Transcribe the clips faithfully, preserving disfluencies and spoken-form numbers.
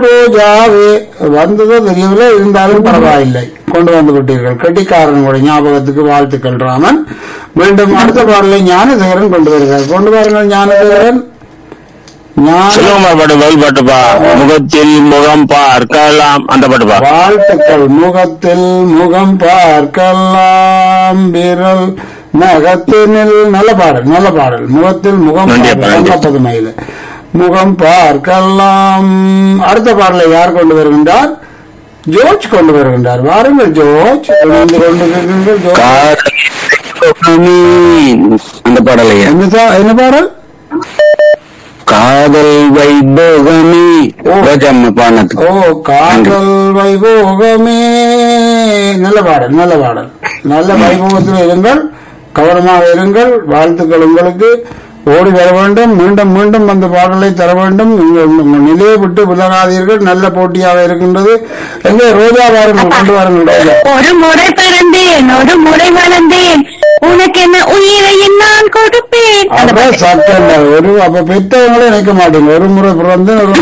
ரோஜாவே வந்ததோ தெரியவில்லை, இருந்தாலும் பரவாயில்லை, கொண்டு வந்து விட்டீர்கள். கெட்டிக்காரனுடைய ஞாபகத்துக்கு வாழ்த்துக்கள் ராமன். மீண்டும் அடுத்த பாடலை ஞானசேகரன் கொண்டு வருகிறார். கொண்டு வாருங்கள் ஞானசேகரன். பாட்டுப்பா முகத்தில் முகம் பார்க்கலாம் அந்த பாட்டுப்பா. வாழ்த்துக்கள். முகத்தில் முகம் பார்க்கலாம் விரல் நகத்தினில். நல்ல பாடல், நல்ல பாடல். முகத்தில் முகம் பதுமையில முகம் பார்க்கலாம். அடுத்த பாடலை யார் கொண்டு வருகின்றார்? ஜோர்ஜ் கொண்டு வருகின்றார். வாருங்கள் ஜோர்ஜ். கொண்டு அந்த பாடலை என்ன பாடல்? காதல் வைபோகமே. ஓ காதல் வைபோகமே. நல்ல பாடல், நல்ல பாடல். நல்ல வைபோகத்தில் இருங்கள், கவனமாக இருங்கள். வாழ்த்துக்கள் உங்களுக்கு. ஓடி வர வேண்டும், மீண்டும் மீண்டும் அந்த பாடலை தர வேண்டும். நிலையை விட்டு விலகாதீர்கள். நல்ல போட்டியாக இருக்கின்றது. எங்கே ரோஜா வாருங்கள், கொண்டு வாருங்கள் ரோஜா. ஒரு முறை பிறந்தேன், ஒரு முறை வளர்ந்தேன், உனக்கு என்ன உயிரை நான் கொடுப்பேன். அப்புறம் சட்டம் ஒரு அப்ப பெற்றவங்களே நினைக்க மாட்டீங்க. ஒரு முறை பிறந்து ஒரு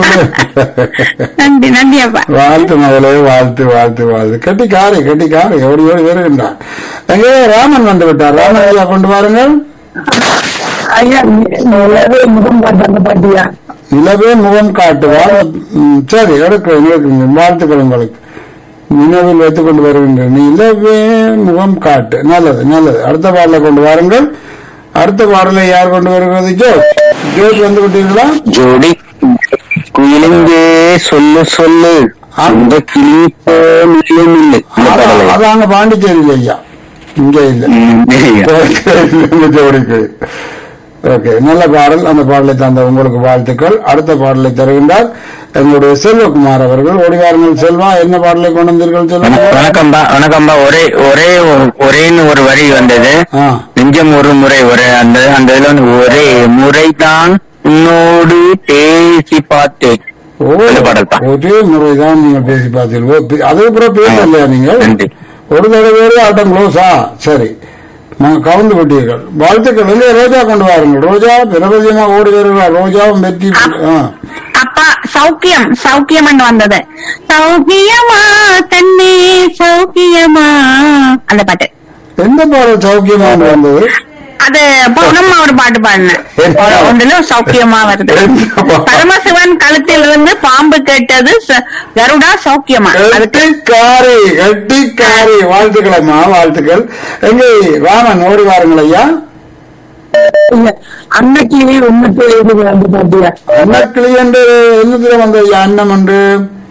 நன்றி நன்றி அப்பா. வாழ்த்து மகளே, வாழ்த்து வாழ்த்து வாழ்த்து. கட்டி காரை கட்டி காரை ஓடி ஓடி வருகின்றார். எங்கே ராமன் வந்து விட்டார். ராமன் ஐயா கொண்டு வாருங்கள். ஐயா நிலவே முகம் காட்டு பாட்டியா. நிலவே முகம் காட்டுவார். சரி எடுக்க வாழ்த்துக்கள் உங்களுக்கு. நினைவில் வைத்துக் கொண்டு வருகின்றேன். நிலவே முகம் காட்டு. நல்லது நல்லது. அடுத்த பாடலை கொண்டு வாருங்கள். அடுத்த பாடலை யார் கொண்டு வருகிறது? ஜோர்ஜ். ஜோர்ஜ் வந்து விட்டீங்களா? ஜோடி குயிலிங்கே சொல்லு சொல்லு அந்த கிளி போல. அது அங்க பாண்டிச்சேரியில் ஐயா, இங்க இல்ல. ஜோடிக்கு ஓகே. நல்ல பாடல். அந்த பாடலை தந்த உங்களுக்கு வாழ்த்துக்கள். அடுத்த பாடலை தருகின்றார் எங்களுடைய செல்வகுமார் அவர்கள். ஓடிவாருங்கள் செல்வா. என்ன பாடலை கொண்டு வந்தீர்கள் செல்வா? வணக்கம்பா வணக்கம்பா. ஒரே ஒரே ஒரேன்னு ஒரு வரி வந்தது. நெஞ்சம் ஒரு முறை ஒரு அந்த அந்த இதுல வந்து ஒரே முறைதான் உன்னோடு பேசி பார்த்தேன். பாடல் ஒரே முறைதான் நீங்க பேசி பார்த்தீர்கள். அதுக்கப்புறம் பேசலையா நீங்கள்? ஒரு தடவை ஆட்டம் க்ளோஸா? சரி, நாங்க கவுந்து விட்டீர்கள். வாழ்த்துக்கள். இல்லையா ரோஜா கொண்டு வாருங்கள். ரோஜா பிரபதியமா ஓடி வருகிறார். ரோஜாவும் வெற்றி. அப்பா சௌக்கியம் சௌக்கியம் வந்தது. சௌக்கியமா தண்ணி சௌக்கியமா அந்த பாட்டு. எந்த பாடல் சௌக்கியமா வந்தது? அது பௌனம்மா ஒரு பாட்டு பாடினேன். ஒன்றுல சௌக்கியமா வருது. பரமசிவன் கழுத்தில் இருந்து பாம்பு கேட்டது கருடா சௌக்கியமா. கட்டிக்காரி கட்டிக்காரி. வாழ்த்துக்களம்மா, வாழ்த்துக்கள். எங்க ராமன் ஓடி வாருங்கள் ஐயா. அன்னக்கிளி உன்னத்து வந்து பாட்டியா. அன்னக்கிளி என்று என்னத்துல வந்த ஐயா? அன்னம் என்று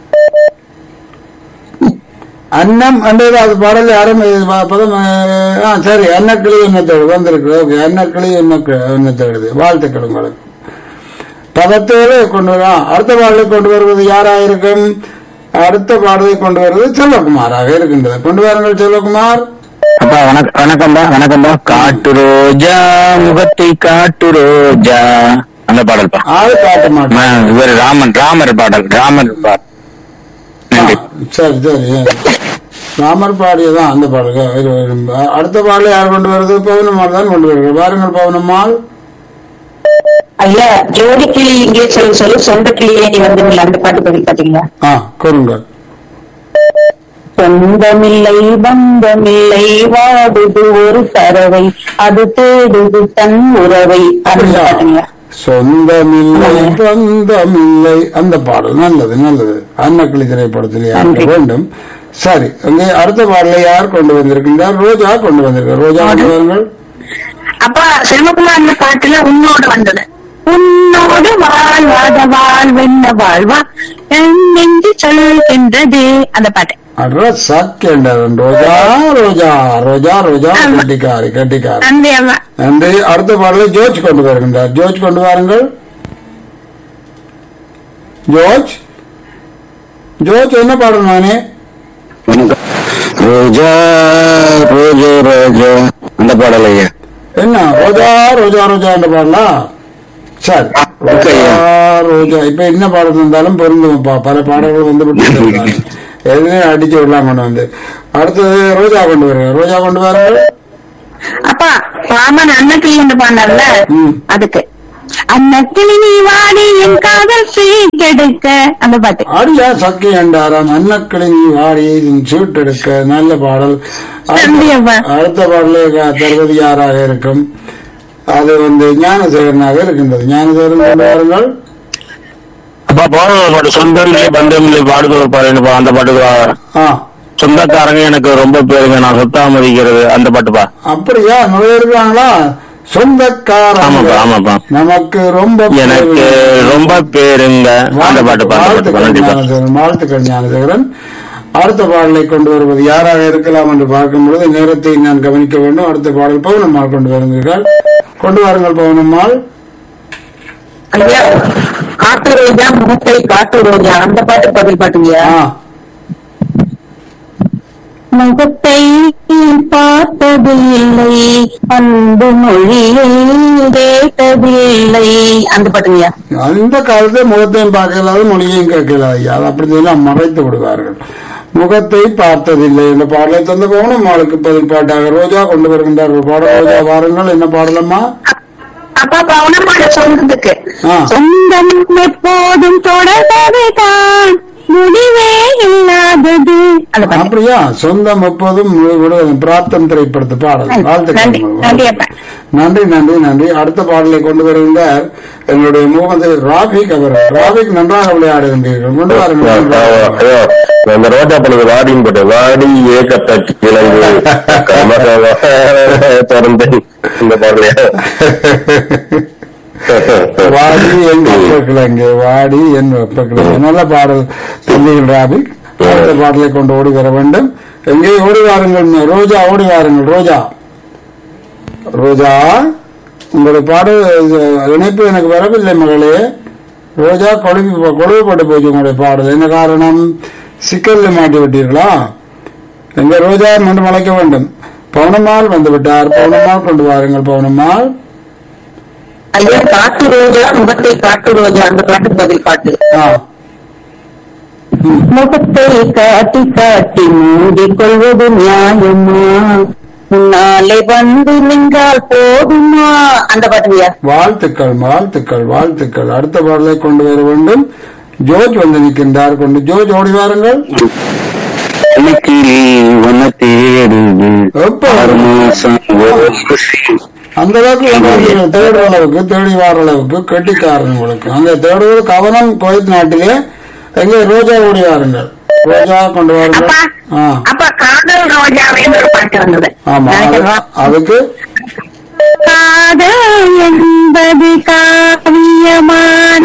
அன்னம் என்றது அது பாடல் யாரும் பதம். சரி, அன்னக்கிளி எண்ணத்தோடு வந்திருக்கு. ஓகே, அன்னக்கிளி எண்ணத்தோடு. வாழ்த்துக்கள் உங்களுக்கு. பதத்தோடு கொண்டு வர அடுத்த பாடலை கொண்டு வருவது யாராயிருக்கும்? அடுத்த பாடலை கொண்டு வருவது செல்வகுமாராக இருக்கின்றது. கொண்டு வாருங்கள் செல்வகுமார். அப்பா வணக்கம்பா வணக்கம்பா. காட்டு ரோஜா முகத்தை காட்டு ரோஜா அந்த பாடல் பா. அது காட்ட மாட்டேன். இவர் ராமன் ராமர் பாடல். ராமர் பாடல். சரி சரி, ராமர் பாடியதான் அந்த பாடல். அடுத்த பாடலை யார் கொண்டு வருது? பவுனம்மாள் தான் கொண்டு வருகிறார். பாருங்கள் பவுனம்மாள். ஐயா ஜோடி கிளி இங்கே சொல்லு சொல்லு சொந்த கிளியே நீ வந்துங்களா அந்த பாட்டு பதில் பாத்தீங்களா? ஆ கொடுங்க. சொந்தமில்லை பந்தமில்லை வாடுது ஒரு பறவை அது தேடுது தன் உறவை. சொந்தமில்லை பந்தமில்லை அந்த பாடல். நல்லது நல்லது. அன்னக்கிளி திரைப்படத்தில் யாருக்கு வேண்டும்? சரி, அங்கே அடுத்த பாடலை யார் கொண்டு வந்திருக்கின்றார்? ரோஜா கொண்டு வந்திருக்கார். ரோஜா கொண்டு வாருங்கள். அப்பா செல்வகுமார் அந்த பாட்டுல உன்னோடு வந்தது. உன்னோடு வாழ்வாத வாழ்வென்ன வாழ்வா நெஞ்சு சொல்கின்றது அந்த பாட்டு. ரோஜா ரோஜா ரோஜா ரோஜா கட்டிக்காரி கட்டிக்காரி. நன்றி. அடுத்த பாடலை ஜோர்ஜ் கொண்டு வருகின்றார். ஜோர்ஜ் கொண்டு வாருங்கள். ஜோர்ஜ் ஜோர்ஜ் என்ன பாடல்? நானே ரோஜா ரோஜா ரோஜா அந்த பாடல். ஐயா என்ன ரோஜா ரோஜா ரோஜா அந்த பாடலா? சரி, ரோஜா. இப்ப என்ன பாடல் இருந்தாலும் பொருந்தும். பல பாடல்கள் வந்து விட்டு எதுவுமே அடிச்சு விடலாம் கொண்டு வந்து. அடுத்தது ரோஜா கொண்டு வருங்க. ரோஜா கொண்டு வர. அப்பா ராமன் அன்னக்கிளி என்று பாடல அதுக்கு அன்னக்கிளி நீ வாடி என் காதல் சீட்டெடுக்க அந்த பாட்டு. ஆடியா சக்கி என்றாராம் அன்னக்கிளி வாடி சீட்டெடுக்க. நல்ல பாடல். நன்றி அப்பா. அடுத்த பாடலே தருவது யாராக இருக்கும்? அது வந்து ஞானசேகரனாக இருக்கின்றது. ஞானசேகரன் கொண்டு வாருங்கள். அப்பா போன பாட்டு சொந்தமில்லை பந்தமில்லை பாடுதல் பாருப்பா. அந்த பாட்டுக்கு ஆ, சொந்தக்காரங்க எனக்கு ரொம்ப பேருங்க, நான் சொத்தாமதிக்கிறது அந்த பாட்டுப்பா. அப்படியா? நிறைய இருக்காங்களா சொந்தக்காரங்க? ஆமாப்பா ஆமாப்பா. நமக்கு ரொம்ப எனக்கு ரொம்ப பேருங்க அந்த பாட்டுப்பா. அந்த பாட்டுப்பா. நன்றிப்பா. ஞானசேகரன், வாழ்த்துக்கள் ஞானசேகரன். அடுத்த பாடலை கொண்டு வருவது யாராக இருக்கலாம் என்று பார்க்கும் பொழுது நேரத்தை நான் கவனிக்க வேண்டும். அடுத்த பாடல் பவுனம்மாள் கொண்டு வருகிறீர்கள். கொண்டு வாருங்கள் பவுனம்மாள். ஐயா காட்டு ரோஜா மூட்டை காட்டு ரோஜா அந்த பாட்டு பதில் பாட்டுங்கய்யா. ஆ, முகத்தை பார்த்தது இல்லை அன்பு மொழியை கேட்டதில்லை அந்த பாட்டுங்கய்யா. அந்த காலத்தை முகத்தையும் பார்க்கலாது மொழியையும் கேட்கலாது. அது அப்படி எல்லாம் மறைத்து விடுவார்கள். முகத்தை பார்த்ததில்லை என்ற பாடலை தந்த பவுனம்மாளுக்கு பதில் பாட்டாக ரோஜா கொண்டு வருகின்றார்கள். பாடல் ரோஜா வாருங்கள். என்ன பாடலம்மா? அப்பா பவுனம்மாட சொந்தத்துக்கு ஆ, சொந்தம் எப்போதும் தொடர்பதுதான் முடிவே இல்லாதது அந்த பாட்டு. அப்படியா? சொந்தம் எப்போதும் பிராப்தம் திரைப்படத்து பாடல். நன்றி வாழ்த்துக்கள். நன்றி அப்பா. நன்றி நன்றி நன்றி. அடுத்த பாடலை கொண்டு வருகின்றார் எங்களுடைய முகமது ராபிக் அவர்கள். ராபிக் நன்றாக விளையாடுகின்றீர்கள். கொண்டு வாருங்கள். அந்த ரோஜா பழகு வாடின்னு போட்டு வாடி ஏக்கப்பட்டு கிழங்கு தொடர்ந்து இந்த பாடலையா வாடி என் வெப்பக்கிழங்கு வாடி என் வெப்பக்கிழங்கு. நல்ல பாடல் தம்பிகள் ராபிக். அடுத்த பாடலை கொண்டு ஓடி வர வேண்டும். எங்கே ஓடி வாருங்கள் ரோஜா, ஓடி வாருங்கள் ரோஜா. ரோஜா, உங்களுடைய பாடல் இணைப்பு எனக்கு வரவில்லை மகளே. ரோஜா கொழுப்பு கொழுவுப்பட்டு போச்சு உங்களுடைய பாடல். என்ன காரணம்? சிக்கல்ல மாட்டி விட்டீர்களா? எங்க ரோஜா என்று மலைக்க வேண்டும். பவுனம்மாள் வந்து விட்டார். பவுனம்மாள் கொண்டு வாருங்கள். பவுனம்மாள். ஐயா காட்டு ரோஜா முகத்தை காட்டு ரோஜா அந்த பாட்டு பதில் பாட்டு. ஆ, முகத்தை காட்டி காட்டி மூடிக்கொள்வது நியாயமா முன்னாலே வந்து நின்றால் போதுமா அந்த பாட்டுங்கய்யா. வாழ்த்துக்கள் வாழ்த்துக்கள் வாழ்த்துக்கள். அடுத்த பாடலை கொண்டு வர வேண்டும். ஜோர்ஜ் வந்து நிற்கின்றார். கொண்டு ஜோர்ஜ் ஓடி வாருங்கள். எப்ப அந்த அளவுக்கு வந்து தேடுற அளவுக்கு தேடி வார அளவுக்கு கெட்டிக்காரன் உங்களுக்கு. அங்க தேடுவது கவனம் குவைத் நாட்டிலே. எங்க ரோஜா ஓடி வாருங்கள். ரோஜா கொண்டு வாருங்கள். அப்பா ஆ, அப்பா காதல் ரோஜாவின்னு ஒரு பாட்டு வந்தது. ஆமா. அது- அதுக்கு காதல் என்பது காவியமான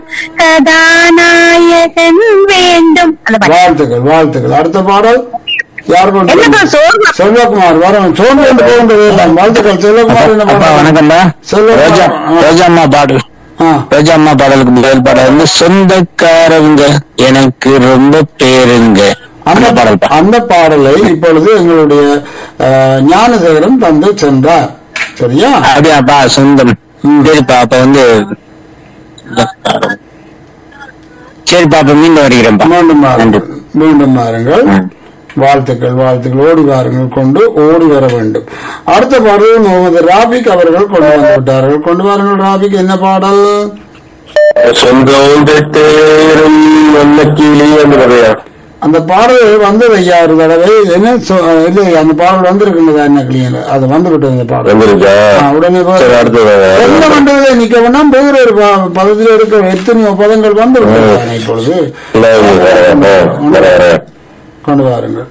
கதாநாயகன் வேண்டும் அந்த பாட்டு. வாழ்த்துக்கள் வாழ்த்துக்கள். அடுத்த பாடல் யார் கொண்டு என்னப்பா சோர்வு? செல்வகுமார் வரும். சோர்ந்து கொண்டு போகின்றது எல்லாம். வாழ்த்துக்கள் செல்வகுமார். என்ன அப்பா பாடல்? வணக்கம்டா. ரோஜா ரோஜா அம்மா பாடல். ஆ, ரோஜா அம்மா பாடலுக்கு முதல் பாடல் வந்து சொந்தக்காரங்க எனக்கு ரொம்ப பேருங்க அந்த அந்த பாடல். அந்த பாடலை இப்பொழுது எங்களுடைய அஹ், ஞானசேகரன் தந்து சென்றார். சரியா? அப்படியாப்பா சொந்தம். சரிப்பா அப்ப வந்து சரிப்பா அப்ப மீண்டும் வருகிறேன்ப்பா. மீண்டும் நன்றி. வாருங்கள். மீண்டும் வாருங்கள். ம். வாழ்த்துக்கள் வாழ்த்துக்கள். ஓடி வாருங்கள். கொண்டு ஓடி வர வேண்டும். அடுத்த பாடல் முகமது ராபிக் அவர்கள் கொண்டு வந்து விட்டார்கள். கொண்டு வாருங்கள் ராபிக். என்ன பாடல்? சொந்தம் பெற்றேரும் நல்ல கிளி என்று அந்த பாடல் வந்தது ஐயா ஒரு தடவை. என்ன சொ- இல்லை அந்த பாடல் வந்திருக்குங்களா? என்ன கிளியல அது வந்து விட்டது அந்த பாடல். வந்துருச்சா? ஆ, உடனே போ- சரி, அடுத்தது. எந்த மண்டல நிக்க வேணாம். வேறு ஒரு ப- பதத்தில் இருக்க எத்தனையோ பதங்கள் வந்து விட்டன இப்பொழுது. கொண்டு வாருங்கள்.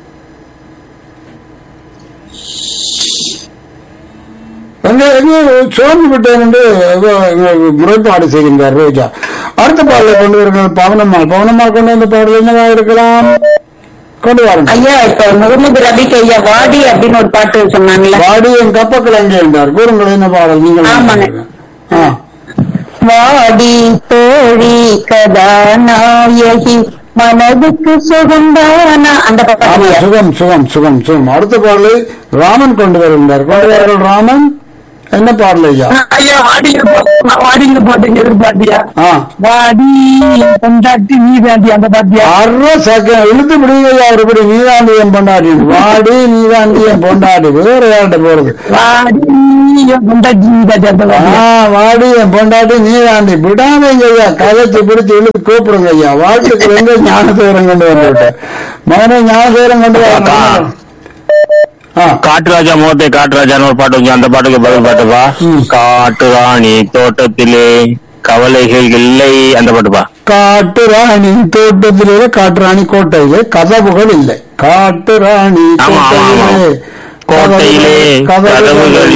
எங்க எங்க சோர்ந்து விட்டேன் என்று ஏதோ எங்களுக்கு முறைப்பாடு செய்கின்றார் ரோஜா. அடுத்த பாடலை கொண்டு வருங்கள். பவனம்மாள். பவனம்மாள் கொண்டு வந்த பாடல் என்னவா இருக்கலாம்? கொண்டு வாருங்கள். ஐயா இப்ப முகமது ரபிக் ஐயா வாடி அப்படின்னு ஒரு பாட்டு சொன்னாங்கல்ல. வாடி என் கப்பக்கள் அங்கே இருந்தார். கூறுங்கள் என்ன பாடல் நீங்கள்? ஆமாங்க. ஆ, வாடி தோழி கதாநாயகி மனதுக்கு சுகந்தானா அந்த ஆமா, பாட்டு. சுகம் சுகம் சுகம் சுகம். அடுத்த பாடலை ராமன் கொண்டு வருகின்றார். கொண்டு வாருங்கள் ராமன். என்ன பாடல் ஐயா? ஐயா வாடியில வாடியில பாட்டுங்க எதிர்பார்த்தியா? ஆ வாடி கொண்டாட்டி நீ தாண்டி அந்த பாட்டியா? அரை சக்கம் இழுத்து விடுங்க ஐயா. ஒருபடி நீதாண்டி என் பொண்டாட்டி, வாடி நீதாண்டி என் பொண்டாட்டி, வேற யார்கிட்ட போறது? வாடி கொண்டாட்டி நீ தாண்டி அந்த பாட்டியா? ஆ வாடி என் பொண்டாட்டி நீதாண்டி விடாதீங்க ஐயா. கதைச்சு பிடிச்சு இழுத்து கூப்பிடுங்க ஐயா. வாழ்த்துக்கள் எங்க ஞானசேகரம் கொண்டு வந்து விட்டேன். மகனே ஞானசேகரம் கொண்டு வர காட்டுராஜா மோத்தை காட்டுராஜான்னு ஒரு பாட்டு வச்சு அந்த பாட்டுக்கு பதில் பாட்டுப்பா. காட்டு ராணி தோட்டத்திலே கவலைகள் இல்லை அந்த பாட்டுப்பா. காட்டு ராணி தோட்டத்திலே காட்டு ராணி கோட்டையிலே கதவுகள் இல்லை. காட்டு ராணி தோட்டத்திலே கோட்டையிலே கதவுகள்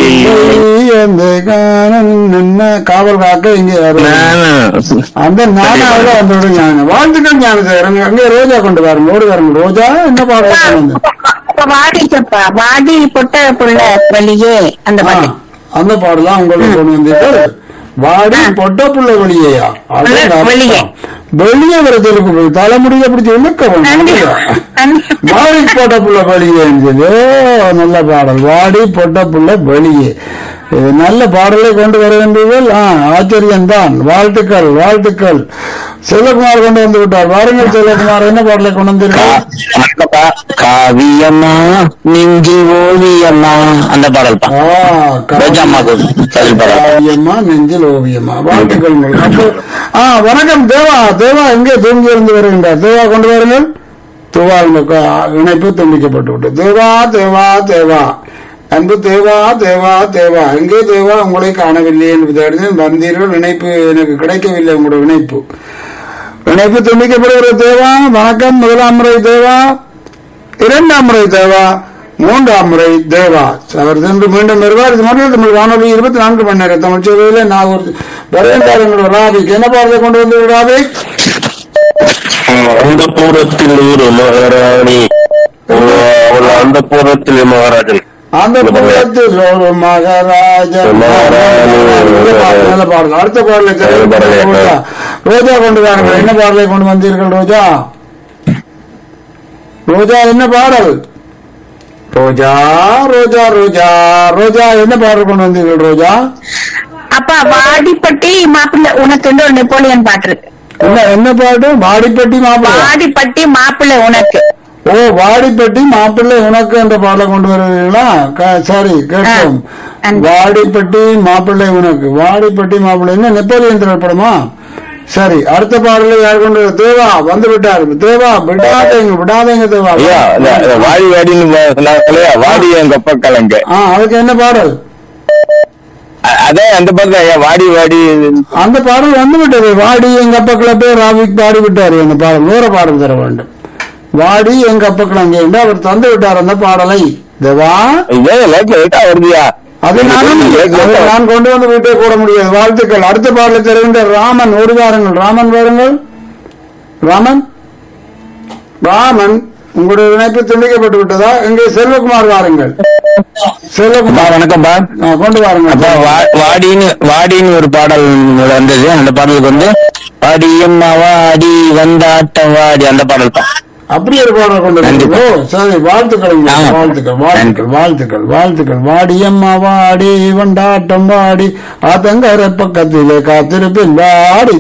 காவல் காக்க இங்கே அந்த நானாவில வந்தோட ஞான வாழ்த்துக்கள் ஞானசேகரன். அங்கே ரோஜா கொண்டு வரணும். ஓடி வரணும். ரோஜா என்ன பாடம்? வாடி சப்பா வாடி பொட்ட புள்ள வெளியே அந்த பாட்டு. அந்த பாடலாம் உங்களுக்கு கொண்டு வந்தீர்கள். வாடி பொட்ட புள்ள வெளியேயா? வெளியே வெளியே வரதுக்கு தலைமுடியை பிடிச்சி இழுக்க வாடி பொட்ட புள்ள வெளியே. நல்ல பாடல். வாடி பொட்ட புள்ள வெளியே. நல்ல பாடலை கொண்டு வர வேண்டியவர்கள் ஆச்சரியம்தான். வாழ்த்துக்கள் வாழ்த்துக்கள். செல்வகுமார் கொண்டு வந்து விட்டார். வாருங்கள் செல்வகுமார், என்ன பாடலை கொண்டு வந்திருக்கார்? காவியம்மா நெஞ்சில் ஓவியம்மா அந்த பாடல். காவியம்மா நெஞ்சில் ஓவியம்மா. வாழ்த்துக்கள். ஆ வணக்கம் தேவா. தேவா எங்கே தூங்கி இருந்து வருகின்றார்? தேவா கொண்டு வாருங்கள். தேவா இணைப்பு துண்டிக்கப்பட்டு விட்டது. தேவா தேவா தேவா அன்பு தேவா தேவா தேவா எங்கே தேவா? உங்களை காணவில்லை என்று தேடினேன். வந்தீர்கள். இணைப்பு எனக்கு கிடைக்கவில்லை. உங்களுடைய இணைப்பு இணைப்பு துண்டிக்கப்படுகிற தேவா. வணக்கம். முதலாம் முறை தேவா, இரண்டாம் முறை தேவா, மூன்றாம் முறை தேவா. அவர் சென்று மீண்டும் வருவார். இது மாதிரி தமிழ் வானொலி இருபத்தி நான்கு மணி நேரம் தமிழ் சேவையில நான் ஒரு வருகின்ற ராபிக் என்ன பாடலை கொண்டு வந்து ராபிக்? அந்த பூரத்தில் ஒரு மகாராணி, அந்த பூரத்தில் மகாராஜன், அந்த புறத்தில் ஒரு மகாராஜா. நல்ல பாடல். அடுத்த பாடலை ரோஜா ரோஜா கொண்டு வாருங்கள். என்ன பாடலை கொண்டு வந்தீர்கள் ரோஜா? ரோஜா என்ன பாடல்? ரோஜா ரோஜா ரோஜா ரோஜா என்ன பாடல் கொண்டு வந்தீர்கள் ரோஜா? அப்பா வாடிப்பட்டி மாப்பிள்ளை உனக்கு என்று ஒரு நெப்போலியன் பாட்டு இருக்கு. என்ன என்ன பாட்டு? வாடிப்பட்டி மாப்பிள்ளை. வாடிப்பட்டி மாப்பிள்ளை உனக்கு. ஓ வாடிப்பட்டி மாப்பிள்ளை உனக்கு என்ற பாடலை கொண்டு வருவீங்களா? சரி கேட்போம். வாடிப்பட்டி மாப்பிள்ளை உனக்கு. வாடிப்பட்டி மாப்பிள்ளை என்ன நெப்போலியன் திரைப்படமா? சரி அடுத்த பாடலை யார் கொண்டு? தேவா வந்து விட்டார். தேவா விடாதீங்க விடாதீங்க தேவா. வாடி வாடின்னு வாடி எங்க பக்கலங்க. ஆ அதுக்கு என்ன பாடல்? அதே அந்த பக்கம் வாடி வாடி அந்த பாடல் வந்து விட்டது. வாடி எங்க அப்பக்களை போய் ராவிக் பாடி விட்டாரு. அந்த பாடல் வேற பாடல் தர வேண்டும். வாடி எங்க அப்பக்களங்க என்று அவர் தந்து விட்டார் அந்த பாடலை. தேவா வருதியா? அது நான் கொண்டு வந்து வீட்டை கூட முடியாது. வாழ்த்துக்கள். அடுத்த பாடலை தருகின்ற ராமன் ஒரு வாருங்கள். ராமன் வாருங்கள். ராமன் ராமன் உங்களுடைய இணைப்பு துண்டிக்கப்பட்டு விட்டதா? இங்கே செல்வகுமார் வாருங்கள். செல்வகுமார் வணக்கம் பா. கொண்டு வாருங்கள். வாடின்னு வாடின்னு ஒரு பாடல் வந்தது. அந்த பாடலுக்கு வந்து வாடியம்மா வாடி வந்தாட்டம் வாடி அந்த பாடல் தான். அப்படி ஒரு பாடல் கொண்டு வந்து சரி வாழ்த்துக்கள் வாழ்த்துக்கள் வாழ்த்துக்கள் வாழ்த்துக்கள் வாழ்த்துக்கள். வாடியம்மா வாடி வண்டாட்டம் வாடி ஆத்தங்கர பக்கத்திலே காத்திருப்பின் வாடி.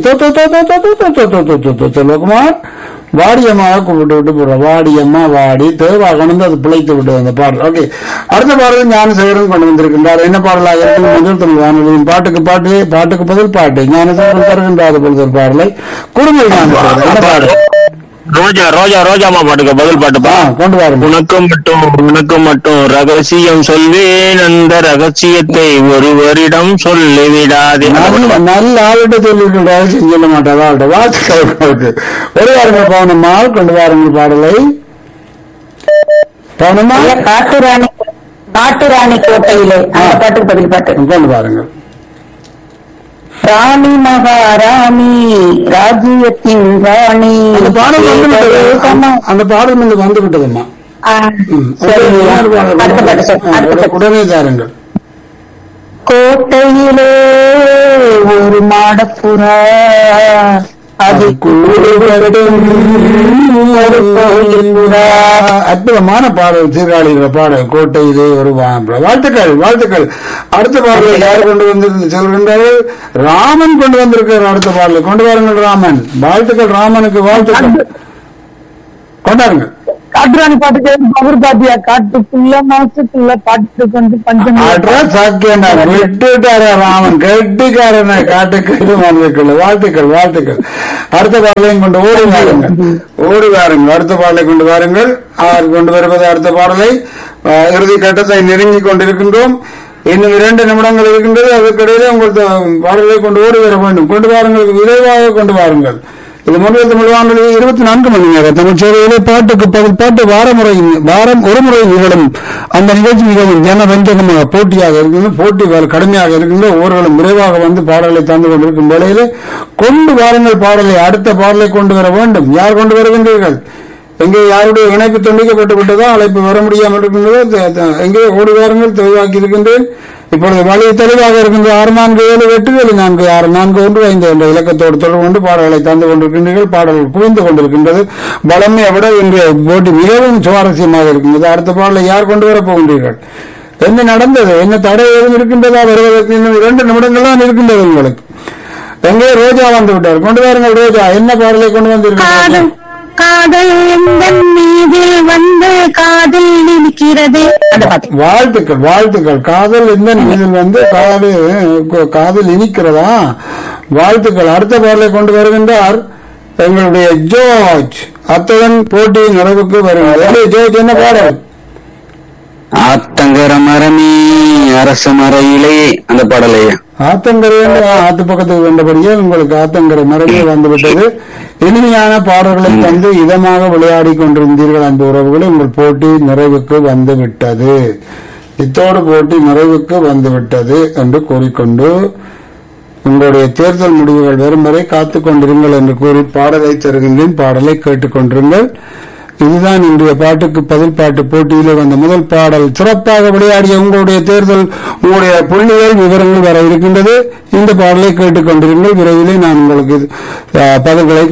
செல்வகுமார் வாடியம்மாவை கூப்பிட்டு விட்டு போற. வாடியம்மா வாடி தேவா கணந்து அது பிழைத்து விட்டது அந்த பாடல். ஓகே அடுத்த பாடல் ஞானசேகரன் கொண்டு வந்திருக்கின்றார். என்ன பாடலாக இருக்கு? முதல் தமிழ் வானொலியின் பாட்டுக்கு பாட்டு பாட்டுக்கு பதில் பாட்டு ஞானசேகரன் தருகின்றார் பொழுது பாடலை குடும்ப ஞானசேகரன் என்ன பாடல்? ரோஜா ரோஜா ரோஜாமா பாட்டுக்கு பதில் பாட்டுப்பா. கொண்டு வாருங்க. உனக்கு மட்டும் உனக்கு மட்டும் ரகசியம் சொல்வேன், அந்த ரகசியத்தை ஒருவரிடம் சொல்லிவிடாதே. நல்ல ஆளுகிட்ட சொல்லிட்டு ரகசியம் சொல்ல மாட்டாதா? வாழ்த்துக்களுக்கு ஒரு வாருங்க. பவுனம்மா கொண்டு வாருங்க பாடலை. பவுனம்மா காட்டுராணி காட்டுராணி கோட்டையிலே அந்த பாட்டுக்கு பதில் பாட்டு கொண்டு வாருங்க. ராணி மகாராணி ராஜ்யத்தின் ராணி. அந்த பாடல் வந்து விட்டது. அந்த பாடல் வந்து வந்து விட்டதும்மா. உடனே தாருங்கள். கோட்டையிலே ஒரு மாடப்புறா அது அற்புதமான பாடல், சீர்காழிகிற பாடல், கோட்டையிலே ஒரு வா- வாழ்த்துக்கள் வாழ்த்துக்கள். அடுத்த பாடலை யார் கொண்டு வந்து செல்கின்றார்கள்? ராமன் கொண்டு வந்திருக்கிறார். அடுத்த பாடலை கொண்டு வாருங்கள் ராமன். வாழ்த்துக்கள் ராமனுக்கு வாழ்த்துக்கள். கொண்டாருங்கள். காட்டுராணி பாட்டு கேட்டு அவர் பாத்தியா, காட்டுக்குள்ள மாசத்துக்குள்ள பாட்டு கொண்டு பஞ்சம் அட்ரஸ் சாக்கியண்டா விட்டுட்டாரா ராமன், கெட்டிக்காரன காட்டுக்கு மனதுக்குள்ள. வாழ்த்துக்கள் வாழ்த்துக்கள். அடுத்த பாடலையும் கொண்டு ஓடி வாருங்கள், ஓடி வாருங்கள். அடுத்த பாடலை கொண்டு வாருங்கள். அவர் கொண்டு வருவது அடுத்த பாடலை. அஹ், இறுதி கட்டத்தை நெருங்கிக் கொண்டிருக்கின்றோம். இன்னும் இரண்டு நிமிடங்கள் இருக்கின்றது. அதற்கிடையிலே உங்கள் பாடலை கொண்டு ஓடி வர வேண்டும். கொண்டு வாருங்கள், விரைவாக கொண்டு வாருங்கள். இது முதல் தமிழ் வானொலி இருபத்தி நான்கு மணி நேரம் தமிழ் சேவையிலே பாட்டுக்கு பதில் பாட்டு வாரமுறை வாரம் ஒரு முறை நிகழும் அந்த நிகழ்ச்சி மிகவும் ஜனரஞ்சகமாக போட்டியாக இருக்கின்ற போட்டி கடுமையாக இருக்கின்ற ஒவ்வொருவரும் விரைவாக வந்து பாடலை தந்து கொண்டிருக்கும் வேளையிலே கொண்டு வாருங்கள் பாடலை. அடுத்த பாடலை கொண்டு வர வேண்டும். யார் கொண்டு வருகின்றீர்கள்? எங்கே யாருடைய இணைப்பு துண்டிக்கப்பட்டு விட்டதோ, அழைப்பு வர முடியாமல் இருக்கின்றதோ, எங்கே ஓடி வாருங்கள். தெளிவாக்கி இருக்கின்றேன். இப்பொழுது வழி தெளிவாக இருக்கின்ற ஆறு நான்கு ஏழு எட்டு ஏழு நான்கு ஆறு நான்கு ஒன்று ஐந்து என்ற இலக்கத்தோடு தொடர்பு கொண்டு பாடல்களை தந்து கொண்டிருக்கின்றீர்கள். பாடல்கள் குவிந்து கொண்டிருக்கின்றது. பலமையை விட இன்றைய போட்டி மிகவும் சுவாரஸ்யமாக இருக்கின்றது. அடுத்த பாடலை யார் கொண்டு வரப் போகின்றீர்கள்? என்ன நடந்தது? என்ன தடை ஏதும் இருக்கின்றதா வருவதற்கு? இன்னும் இரண்டு நிமிடங்கள் தான் இருக்கின்றது உங்களுக்கு. எங்கே ரோஜா வந்து விட்டார். கொண்டு வாருங்கள் ரோஜா. என்ன பாடலை கொண்டு வந்திருக்கிறீர்கள்? காதல் எங்கள் மீதில் வந்து காதல் இருக்கிறது. வாழ்த்துக்கள் வாழ்த்துக்கள். காதல் எந்த மீதில் வந்து காதல் காதல் இனிக்கிறதா? வாழ்த்துக்கள். அடுத்த பாடலை கொண்டு வருகின்றார் எங்களுடைய ஜோர்ஜ். அத்துடன் போட்டி நிறைவுக்கு வருகிறார். ஜோர்ஜ், என்ன பாடல்? ஆத்தங்கர மரமே அரச மர இலையே, அந்த பாடலையா? ஆத்தங்கரை ஆத்து பக்கத்துக்கு வந்தபடியே உங்களுக்கு ஆத்தங்கரை மரமே வந்துவிட்டது. இனிமையான பாடல்களை தந்து இதமாக விளையாடி கொண்டிருந்தீர்கள் அந்த உறவுகளை. உங்கள் போட்டி நிறைவுக்கு வந்துவிட்டது. இத்தோடு போட்டி நிறைவுக்கு வந்துவிட்டது என்று கூறிக்கொண்டு உங்களுடைய தேர்தல் முடிவுகள் வரும் வரை காத்துக் கொண்டிருங்கள் என்று கூறி பாடலை தருகின்றேன். பாடலை கேட்டுக் கொண்டிருங்கள். இதுதான் இன்றைய பாட்டுக்கு பதில் பாட்டு போட்டியிலே வந்த முதல் பாடல். சிறப்பாக விளையாடிய உங்களுடைய தேர்தல், உங்களுடைய புள்ளிகள் விவரங்கள் வர இருக்கின்றது. இந்த பாடலை கேட்டுக் கொண்டிருங்கள். விரைவிலே நான் உங்களுக்கு பதில்களை